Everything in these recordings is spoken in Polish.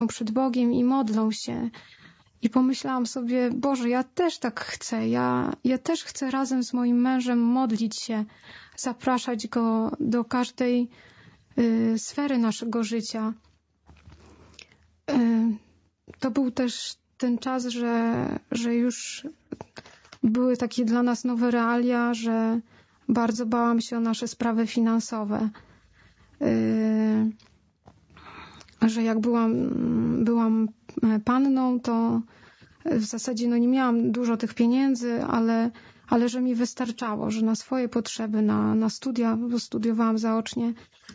przed Bogiem i modlą się. I pomyślałam sobie, Boże, ja też tak chcę. Ja też chcę razem z moim mężem modlić się, zapraszać go do każdej sfery naszego życia. To był też ten czas, że już były takie dla nas nowe realia, że bardzo bałam się o nasze sprawy finansowe. Że jak byłam panną, to w zasadzie nie miałam dużo tych pieniędzy, ale że mi wystarczało, że na swoje potrzeby, na studia, bo studiowałam zaocznie.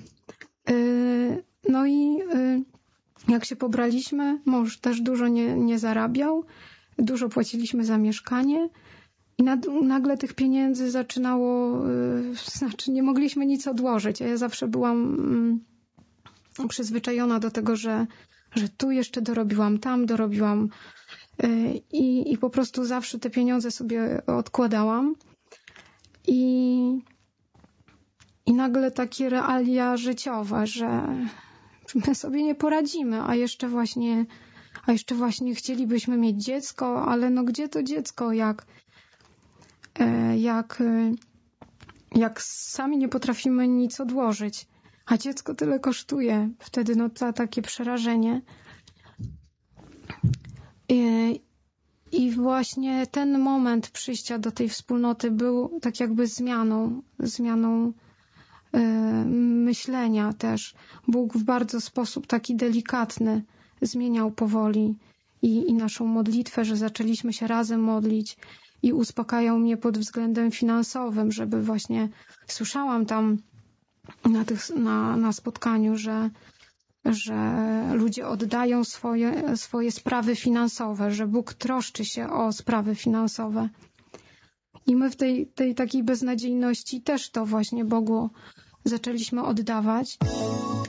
No i jak się pobraliśmy, mąż też dużo nie zarabiał, dużo płaciliśmy za mieszkanie i nagle tych pieniędzy zaczynało, znaczy nie mogliśmy nic odłożyć, a ja zawsze byłam przyzwyczajona do tego, że tu jeszcze dorobiłam, tam dorobiłam i po prostu zawsze te pieniądze sobie odkładałam i nagle takie realia życiowe, że my sobie nie poradzimy, a jeszcze właśnie chcielibyśmy mieć dziecko, ale no gdzie to dziecko, jak sami nie potrafimy nic odłożyć, a dziecko tyle kosztuje. Wtedy takie przerażenie. I właśnie ten moment przyjścia do tej wspólnoty był tak jakby zmianą myślenia też. Bóg w bardzo sposób taki delikatny zmieniał powoli i naszą modlitwę, że zaczęliśmy się razem modlić i uspokajał mnie pod względem finansowym, żeby właśnie słyszałam tam na spotkaniu, że ludzie oddają swoje sprawy finansowe, że Bóg troszczy się o sprawy finansowe. I my w tej takiej beznadziejności też to właśnie Bogu zaczęliśmy oddawać.